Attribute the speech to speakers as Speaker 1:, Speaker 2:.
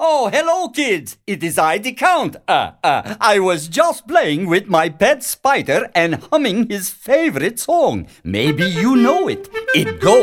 Speaker 1: Oh, hello, kids. It is I, the Count. I was just playing with my pet spider and humming his favorite song. Maybe you know it. It goes.